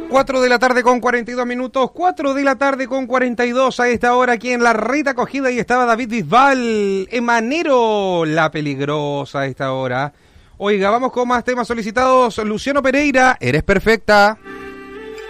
4 de la tarde con 42 minutos, 4 de la tarde con 42 a esta hora aquí en La Rita Acogida y estaba David Bisbal, Emanero, La Peligrosa a esta hora. Oiga, vamos con más temas solicitados. Luciano Pereira, Eres Perfecta.